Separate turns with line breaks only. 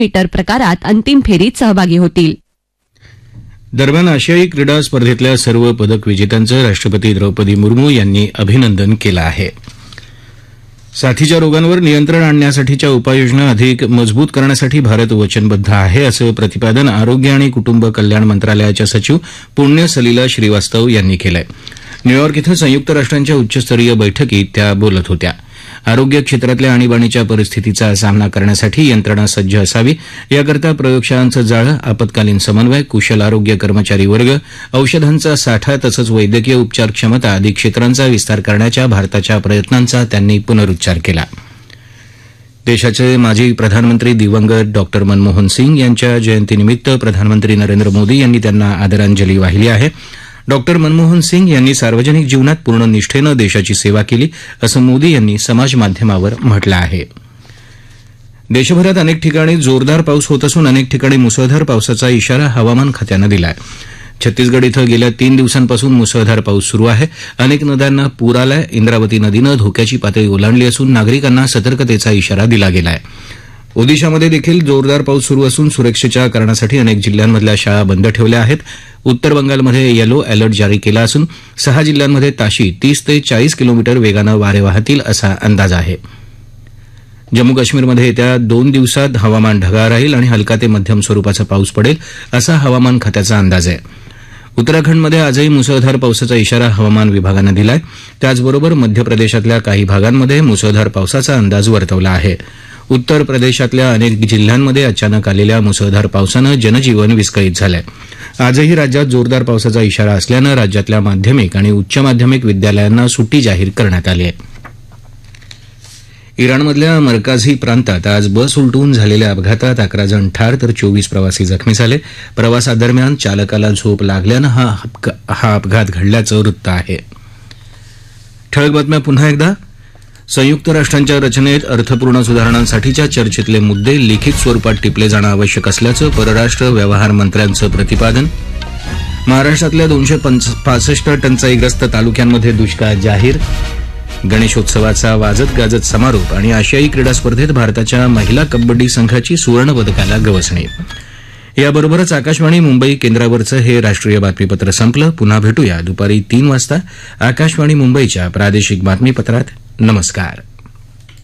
Metre प्रकारात अंतिम फेरीत सहभागी होतील.
दरम्यान आशियाई क्रीडा स्पर्धेतल्या सर्व पदक विजेत्यांचं राष्ट्रपती द्रौपदी मुर्मू यांनी अभिनंदन केलं आहे. साथीच्या रोगांवर नियंत्रण आणण्यासाठीच्या उपाययोजना अधिक मजबूत करण्यासाठी भारत वचनबद्ध आहे असं प्रतिपादन आरोग्य आणि कुटुंब कल्याण मंत्रालयाच्या सचिव पुण्य सलिला श्रीवास्तव यांनी केलंय. न्यूयॉर्क इथं संयुक्त राष्ट्रांच्या उच्चस्तरीय बैठकीत त्या बोलत होत्या. आरोग्य क्षेत्रातल्या आणीबाणीच्या परिस्थितीचा सामना करण्यासाठी यंत्रणा सज्ज असावी याकरता प्रयोगशाळांचं जाळं, आपत्कालीन समन्वय, कुशल आरोग्य कर्मचारी वर्ग, औषधांचा साठा तसंच वैद्यकीय उपचार क्षमता आदी क्षेत्रांचा विस्तार करण्याच्या भारताच्या प्रयत्नांचा त्यांनी पुनरुच्चार केला. देशाचे माजी प्रधानमंत्री दिवंगत डॉ मनमोहन सिंग यांच्या जयंतीनिमित्त प्रधानमंत्री नरेंद्र मोदी यांनी त्यांना आदरांजली वाहिली आहे. डॉ मनमोहन सिंग यांनी सार्वजनिक जीवनात पूर्ण निष्ठेनं देशाची सेवा केली असं मोदी यांनी समाजमाध्यमावर म्हटलं आहे. देशभरात अनेक ठिकाणी जोरदार पाऊस होत असून अनेक ठिकाणी मुसळधार पावसाचा इशारा हवामान खात्यानं दिला आहे. छत्तीसगड इथं गेल्या 3 दिवसांपासून मुसळधार पाऊस सुरू आहे. अनेक नद्यांना पूर आलाय. इंद्रावती नदीनं धोक्याची पातळी ओलांडली असून नागरिकांना सतर्कतेचा इशारा दिला गेला आहे. ओदिशामध्ये देखील जोरदार पाऊस सुरू असून सुरक्षेच्या कारणासाठी अनेक जिल्ह्यांमधल्या शाळा बंद ठेवल्या आहेत. उत्तर बंगालमध्ये येलो अलर्ट जारी केला असून 6 जिल्ह्यांमध्ये ताशी 30 ते 40 किलोमीटर वेगानं वारे वाहतील असा अंदाज आहे. जम्मू काश्मीरमध्ये येत्या 2 दिवसात हवामान ढगाळ राहील आणि हलका ते मध्यम स्वरूपाचा पाऊस पडेल असा हवामान खात्याचा अंदाज आहे. उत्तराखंडमध्ये आजही मुसळधार पावसाचा इशारा हवामान विभागानं दिला आहे. त्याचबरोबर मध्य प्रदेशातल्या काही भागांमध्ये मुसळधार पावसाचा अंदाज वर्तवला आहे. उत्तर प्रदेशातल्या अनेक जिल्ह्यांमध्ये अचानक आलेल्या मुसळधार पावसानं जनजीवन विस्कळीत झालंय. आजही राज्यात जोरदार पावसाचा इशारा असल्यानं राज्यातल्या माध्यमिक आणि उच्च माध्यमिक विद्यालयांना सुट्टी जाहीर करण्यात आली आहे. इराणमधल्या मरकाझी प्रांतात आज बस उलटून झालेल्या अपघातात 11 जण ठार तर 24 प्रवासी जखमी झाले. प्रवासादरम्यान चालकाला झोप लागल्यानं हा अपघात घडल्याचं वृत्त आहे. ठळक बातम्या पुन्हा एकदा. संयुक्त राष्ट्रांच्या रचनेत अर्थपूर्ण सुधारणांसाठीच्या चर्चेतले मुद्दे लिखित स्वरूपात टिपले जाणं आवश्यक असल्याचं परराष्ट्र व्यवहार मंत्र्यांचं प्रतिपादन. महाराष्ट्रातल्या 265 टंचाईग्रस्त तालुक्यांमध्ये दुष्काळ जाहीर. गणेशोत्सवाचा वाजत गाजत समारोप आणि आशियाई क्रीडा स्पर्धेत भारताच्या महिला कबड्डी संघाची सुवर्णपदकाला गवसणी. याबरोबरच आकाशवाणी मुंबई केंद्रावरचं हे राष्ट्रीय बातमीपत्र संपलं. पुन्हा भेटूया दुपारी 3 वाजता आकाशवाणी मुंबईच्या प्रादेशिक बातमीपत्रात. नमस्कार.